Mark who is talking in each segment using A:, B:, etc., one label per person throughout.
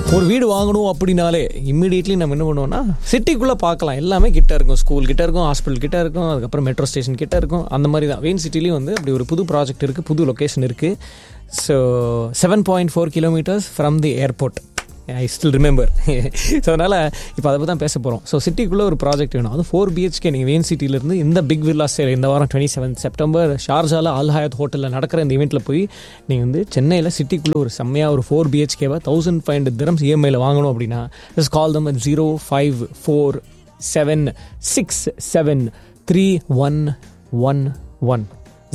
A: ஒரு வீடு வாங்கணும் அப்படின்னாலே இம்மிடியட்லி நம்ம என்ன பண்ணுவோம்னா சிட்டிக்குள்ளே பார்க்கலாம். எல்லாமே கிட்ட இருக்கும், ஸ்கூல் கிட்ட இருக்கும், ஹாஸ்பிட்டல் கிட்ட இருக்கும், அதுக்கப்புறம் மெட்ரோ ஸ்டேஷன் கிட்ட இருக்கும். அந்த மாதிரி தான் வெயின் சிட்டிலையும் வந்து அப்படி ஒரு புது ப்ராஜெக்ட் இருக்குது, புது லொக்கேஷன் இருக்குது. So 7.4 kilometers from the airport. I still remember. So அதனால் இப்போ அதை பற்றி தான் பேச போகிறோம். ஸோ சிட்டிக்குள்ளே ஒரு ப்ராஜெக்ட் வேணும், அது 4 BHK. நீங்கள் வெயின் சிட்டியிலேருந்து இந்த பிக் வில்லா சேல் இந்த வாரம் 27 செப்டம்பர் ஷார்ஜாவில் அல் ஹயாத் ஹோட்டலில் நடக்கிற இந்த ஈவெண்ட்டில் போய் நீங்கள் வந்து சென்னையில் சிட்டிக்குள்ளே ஒரு செம்மையாக ஒரு 4 BHK 1500 dirhams EMIயில் வாங்கணும் அப்படின்னா just call them at 0547673111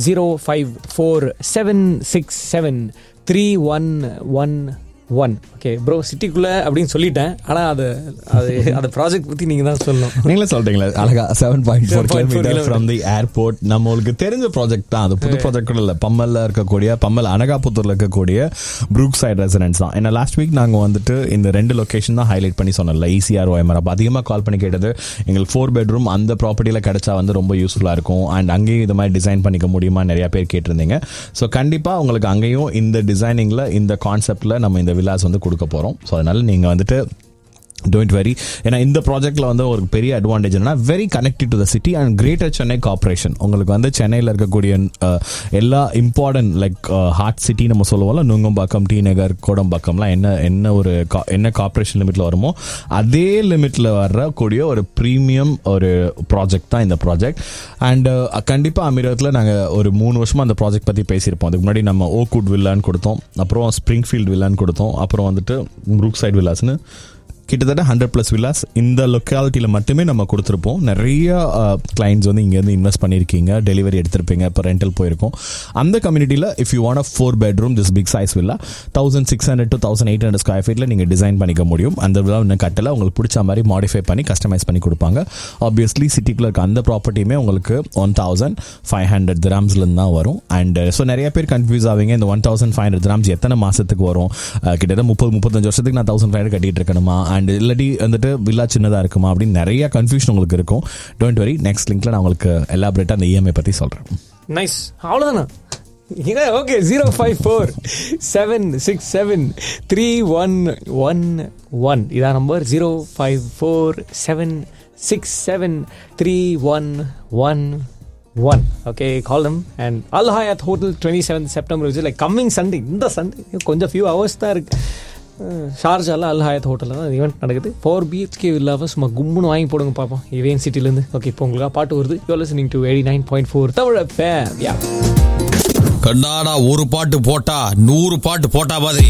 A: 0547673111. Okay bro, சிட்டிக்குள்ளே அப்படின்னு சொல்லிட்டேன். ஆனால் அது ப்ராஜெக்ட் பற்றி நீங்கள் தான் சொல்லணும்.
B: நீங்களே சொல்கிறீங்களா அழகா. 7.4 kilometers ஃப்ரம் தி ஏர்போர்ட். நம்மளுக்கு தெரிஞ்ச ப்ராஜெக்ட் தான் அது. புது ப்ராஜெக்ட் கூட இல்லை. பம்மல் அனகாபுத்தூரில் இருக்கக்கூடிய ப்ரூக் சைட் ரெசிடென்ஸ் தான். ஏன்னா லாஸ்ட் வீக் நாங்கள் வந்துட்டு இந்த 2 லொக்கேஷன் தான் ஹைலைட் பண்ணி சொன்னோம்ல, ECR OMR. அப்போ அதிகமாக கால் பண்ணி கேட்டது எங்களுக்கு 4 bedroom அந்த ப்ராப்பர்ட்டியில் கிடைச்சா வந்து ரொம்ப யூஸ்ஃபுல்லாக இருக்கும், அண்ட் அங்கேயும் இது மாதிரி டிசைன் பண்ணிக்க முடியுமா நிறையா பேர் கேட்டிருந்தீங்க. ஸோ கண்டிப்பாக உங்களுக்கு அங்கேயும் இந்த டிசைனிங்கில் இந்த கான்செப்டில் நம்ம இந்த வில்லாஸ் வந்து கொடுக்க போகிறோம். ஸோ அதனால் நீங்கள் வந்துட்டு டோன்ட் வெரி. ஏன்னா இந்த ப்ராஜெக்டில் வந்து ஒரு பெரிய அட்வான்டேஜ் என்னன்னா very connected to the city and greater Chennai corporation. உங்களுக்கு வந்து சென்னையில் இருக்கக்கூடிய எல்லா இம்பார்ட்டன்ட் லைக் ஹார்ட் சிட்டி நம்ம சொல்லுவோம்ல, நுங்கம்பாக்கம், டி நகர், கோடம்பாக்கம்லாம் என்ன கார்பரேஷன் லிமிட்டில் வருமோ அதே லிமிட்டில் வரக்கூடிய ஒரு ப்ரீமியம் ஒரு ப்ராஜெக்ட் தான் இந்த ப்ராஜெக்ட். அண்ட் கண்டிப்பாக அமீரகத்தில் நாங்கள் ஒரு 3 வருஷமாக அந்த ப்ராஜெக்ட் பற்றி பேசியிருப்போம். அதுக்கு முன்னாடி நம்ம ஓக்வுட் வில்லான்னு கொடுத்தோம், அப்புறம் ஸ்ப்ரிங்ஃபீல்ட் வில்லான்னு கொடுத்தோம், அப்புறம் வந்துட்டு ப்ரூக் சைட் வில்லாஸ்னு கிட்டத்தட்ட 100+ வில்லாஸ் இந்த லொக்காலிட்டியில் மட்டுமே நம்ம கொடுத்துருப்போம். நிறைய கிளைண்ட்ஸ் வந்து இங்கேருந்து இன்வெஸ்ட் பண்ணியிருக்கீங்க, டெலிவரி எடுத்திருப்பீங்க, இப்போ ரெண்டல் போயிருக்கோம். அந்த கம்யூனிட்டியில் if you want 4 bedroom this big size villa 1600 to 1800 square feet நீங்கள் டிசைன் பண்ணிக்க முடியும். அந்த வில்லா இன்னும் கட்டலை, உங்களுக்கு பிடிச்ச மாதிரி மாடிஃபை பண்ணி கஸ்டமைஸ் பண்ணி கொடுப்பாங்க. ஆப்வியஸ்லி சிட்டிக்குள்ள இருக்க அந்த ப்ராப்பர்ட்டியுமே உங்களுக்கு 1500 dirhamsலேருந்து தான் வரும். அண்ட் ஸோ நிறைய பேர் கன்ஃபியூஸ் ஆவீங்க, இந்த 1500 dirhams எத்தனை மாதத்துக்கு வரும், கிட்டத்தட்ட 30-35 வருஷத்துக்கு நான் 1500 கட்டிட்டு இருக்கணுமா, அண்ட் இல்லாட்டி வந்துட்டு வில்லா சின்னதாக இருக்குமா அப்படின்னு நிறைய கன்ஃபியூஷன் உங்களுக்கு இருக்கும். டோன்ட் வெரி, நெக்ஸ்ட் லிங்க்ல நான் உங்களுக்கு எலாபரேட்டாக அந்த EMI பற்றி சொல்கிறேன்.
A: நைஸ், அவ்வளோதானா? ஓகே, 0547673111 இதான் number. 0547673111. Okay, call them. And Al Hayat Hotel 27th September, which is like coming Sunday. இந்த சண்டே கொஞ்சம் ஃபியூ ஹவர்ஸ் தான் இருக்கு. ஷார்ஜாவில் அல் ஹயாத் ஹோட்டலில் தான் ஈவெண்ட் நடக்குது. 4 BHK வில்லாவை சும்மா கும்புன்னு வாங்கி போடுங்க பார்ப்போம் வெயின் சிட்டிலேருந்து. ஓகே, இப்போ உங்களுக்காக பாட்டு வருது. You are listening to 89.4 Tamil FM. கண்ணாடா, ஒரு பாட்டு போட்டா 100 பாட்டு போட்டா மாதிரி